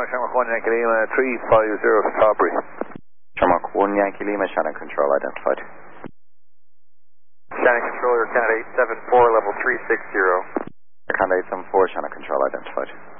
Shamrock 1 Yankee Lima 350 Strawberry. Shamrock 1 Yankee Lima, Shannon Control identified. Shannon Control, Air Canada 874, level 360. Air Canada 874, Shannon Control identified.